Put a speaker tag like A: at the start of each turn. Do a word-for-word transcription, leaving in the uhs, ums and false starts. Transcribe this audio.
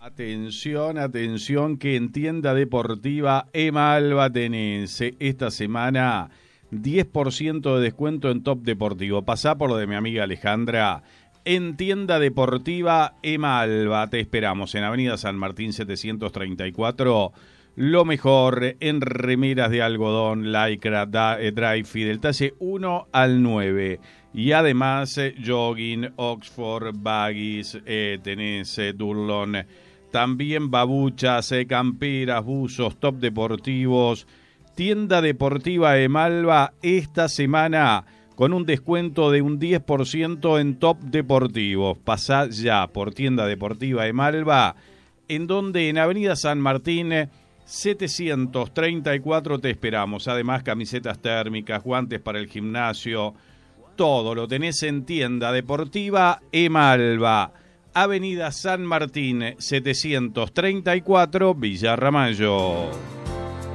A: Atención, atención, que en tienda deportiva Ema Alba tenés esta semana diez por ciento de descuento en top deportivo. Pasá por lo de mi amiga Alejandra. En tienda deportiva Ema Alba te esperamos en Avenida San Martín setecientos treinta y cuatro. Lo mejor en remeras de algodón, lycra, dry fit, del talle uno al nueve. Y además eh, jogging, Oxford, baggies, eh, tenés eh, Durlon. También babuchas, eh, camperas, buzos, top deportivos. Tienda deportiva Emalba esta semana con un descuento de un diez por ciento en top deportivos. Pasá ya por tienda deportiva Emalba, en donde en Avenida San Martín setecientos treinta y cuatro te esperamos. Además, camisetas térmicas, guantes para el gimnasio, todo lo tenés en tienda deportiva Emalba. Avenida San Martín setecientos treinta y cuatro, Villa Ramallo.